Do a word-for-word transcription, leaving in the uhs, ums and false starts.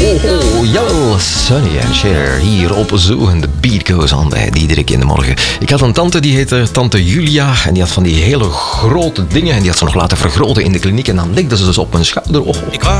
ho, jawel, Sonny en Cher hier op Zoo en de beat goes on bij Diederik in de morgen. Ik had een tante, die heette tante Julia en die had van die hele grote dingen en die had ze nog laten vergroten in de kliniek en dan legde ze dus op mijn schouder. Oh, oh.